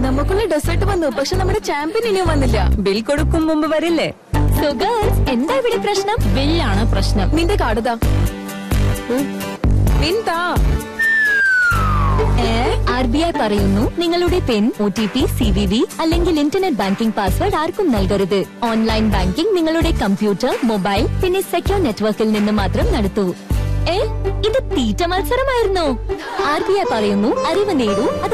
നമുക്കുള്ള ഡെസേർട്ട് വന്നു, പക്ഷെ നമ്മുടെ ചാമ്പ്യൻ ഇനിയും വന്നില്ല. ബിൽ കൊടുക്കും മുമ്പ് വരില്ലേ? സോ ഗേൾസ്, എന്താ ഇവിടെ പ്രശ്നം? ബില്ലാണ് പ്രശ്നം. നിന്റെ കാർഡ് താ. പിൻതാ. RBI പറയുന്നു, നിങ്ങളുടെ പിൻ, OTP, CVV അല്ലെങ്കിൽ ഇന്റർനെറ്റ് ബാങ്കിംഗ് പാസ്വേഡ് ആർക്കും നൽകരുത്. ഓൺലൈൻ ബാങ്കിംഗ് നിങ്ങളുടെ കമ്പ്യൂട്ടർ, മൊബൈൽ പിന്നെ സെക്യൂർ നെറ്റ്വർക്കിൽ നിന്ന് മാത്രം നടത്തൂ. ഇത് തീറ്റ മത്സരമായിരുന്നോ? RBI പറയുന്നു, അറിവ് നേടൂ, അത്